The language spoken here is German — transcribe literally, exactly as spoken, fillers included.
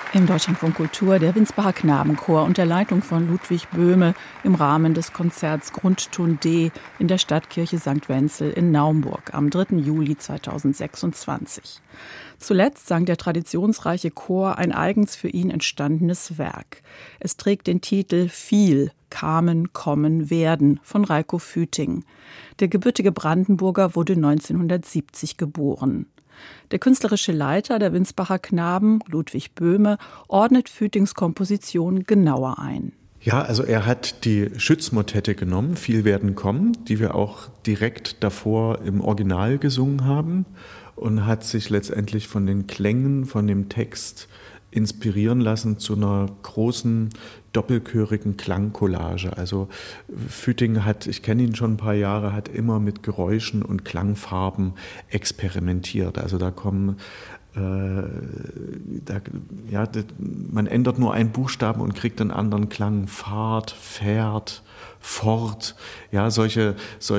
Im Deutschlandfunk Kultur der Winsbacher Knabenchor unter Leitung von Ludwig Böhme im Rahmen des Konzerts Grundton D in der Stadtkirche Sankt Wenzel in Naumburg am dritten Juli zweitausendsechsundzwanzig. Zuletzt sang der traditionsreiche Chor ein eigens für ihn entstandenes Werk. Es trägt den Titel Viel, Kamen, Kommen, Werden von Reiko Füting. Der gebürtige Brandenburger wurde neunzehnhundertsiebzig geboren. Der künstlerische Leiter der Winsbacher Knaben, Ludwig Böhme, ordnet Fütings Komposition genauer ein. Ja, also er hat die Schützmotette genommen, Viel werden kommen, die wir auch direkt davor im Original gesungen haben, und hat sich letztendlich von den Klängen, von dem Text inspirieren lassen zu einer großen doppelchörigen Klangcollage. Also Füting hat, ich kenne ihn schon ein paar Jahre, hat immer mit Geräuschen und Klangfarben experimentiert. Also da kommen, äh, da, ja, man ändert nur einen Buchstaben und kriegt einen anderen Klang. Fahrt, fährt, fort, ja, solche, solche